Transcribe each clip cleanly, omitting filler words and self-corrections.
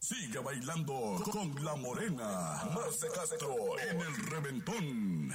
Sigue bailando con la morena. Marce Castro en el reventón.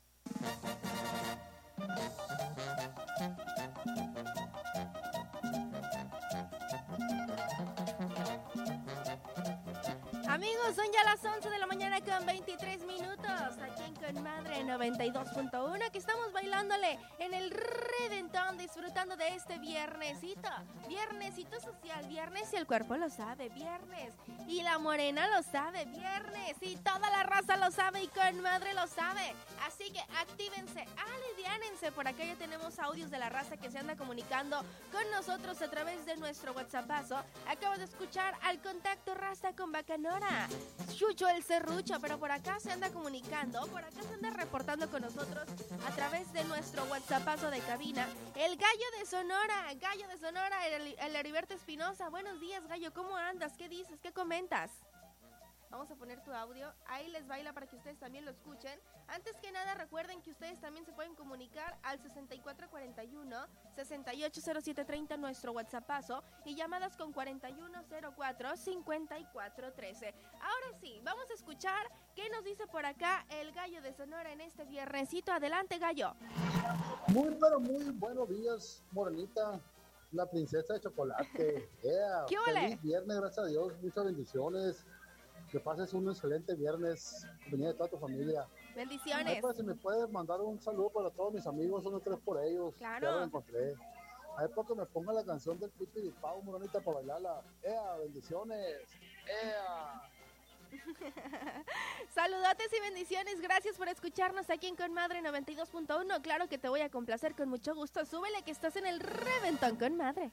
Amigos, son ya las 11 de la mañana con 23 minutos. Aquí en Con Madre 92.1, que estamos bailándole en el Reventón, disfrutando de este viernesito. Viernesito social, viernes y el cuerpo lo sabe, viernes. Y la morena lo sabe, viernes. Y toda la raza lo sabe y Con Madre lo sabe. Así que actívense, aliviánense. Por acá ya tenemos audios de la raza que se anda comunicando con nosotros a través de nuestro WhatsAppazo. Acabo de escuchar al contacto raza con Bacanora, Chucho el Serrucho, pero por acá se anda comunicando, por acá se anda reportando con nosotros a través de nuestro WhatsAppazo de cabina, el Gallo de Sonora, el Heriberto Espinosa. Buenos días, Gallo, ¿cómo andas? ¿Qué dices? ¿Qué comentas? Vamos a poner tu audio, ahí les baila para que ustedes también lo escuchen. Antes que nada, recuerden que ustedes también se pueden comunicar al 6441-680730, nuestro WhatsAppazo, y llamadas con 4104-5413. Ahora sí, vamos a escuchar qué nos dice por acá el Gallo de Sonora en este viernesito. Adelante, Gallo. Muy, pero muy buenos días, morenita, la princesa de chocolate. Yeah, ¿Qué ole? feliz viernes, gracias a Dios, muchas bendiciones. Que pases un excelente viernes, venida de toda tu familia. Bendiciones. Pues, si me puedes mandar un saludo para todos mis amigos, son tres por ellos. Claro. Ya lo encontré. A ver, porque me ponga la canción del Pipi de Pau, moronita, para bailarla. Bendiciones. Saludotes y bendiciones, gracias por escucharnos aquí en Con Madre 92.1. Claro que te voy a complacer con mucho gusto. Súbele que estás en el Reventón con Madre.